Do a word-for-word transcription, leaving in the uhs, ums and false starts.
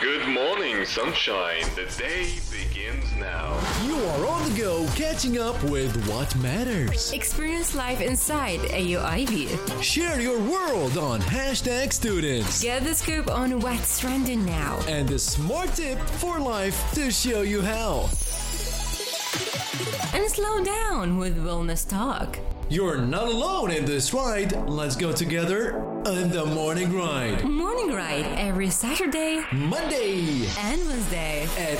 Good morning, sunshine. The day begins now. You are on the go, catching up with what matters. Experience life inside A U I B. Share your world on hashtag students. Get the scoop on what's trending now. And the smart tip for life to show you how. And slow down with Wellness Talk. You're not alone in this ride. Let's go together on the morning ride. Morning ride every Saturday, Monday, and Wednesday at